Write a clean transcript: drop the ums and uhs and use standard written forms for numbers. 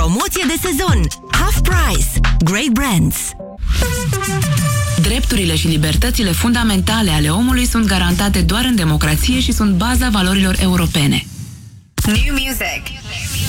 Promoție de sezon. Half Price. Great Brands. Drepturile și libertățile fundamentale ale omului sunt garantate doar în democrație și sunt baza valorilor europene. New music.